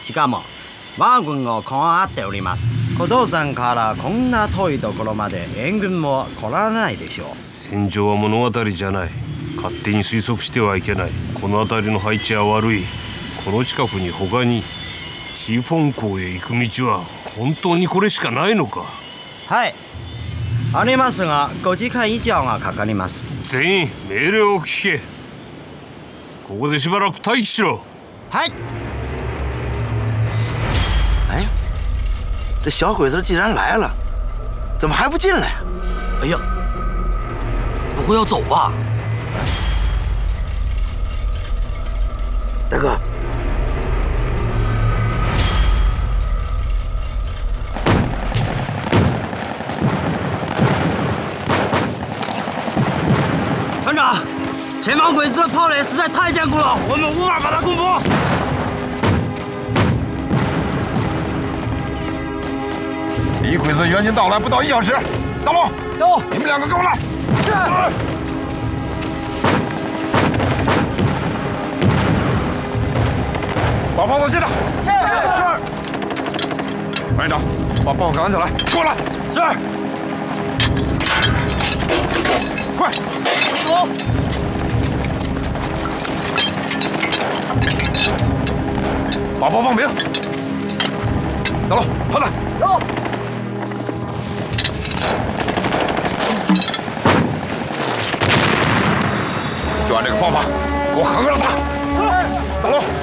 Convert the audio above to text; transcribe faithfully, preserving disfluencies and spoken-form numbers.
しかも我軍をこうあっております。小道山からこんな遠いところまで援軍も来られないでしょう。 戦場は物語じゃない。勝手に推測してはいけない。この辺りの配置は悪い。この近くに他にチーフォン港へ行く道は本当にこれしかないのか。 はい、ありますがごじかん以上がかかります。 全員命令を聞け。ここでしばらく待機しろ。 はい。 哎，这小鬼子既然来了，怎么还不进来？ 哎呀，不会要走吧？ 大哥， 团长，前方鬼子的炮垒实在太坚固了，我们无法把它攻破。 离鬼子援军到来不到一小时，大龙， 有， 你们两个跟我来。 是。 把方子接着。 是是。 班连长，把炮赶起来，过来。 是。 快， 走。 把炮放平。大龙，炮弹。 有。 就按这个方法，给我狠狠的打。大龙，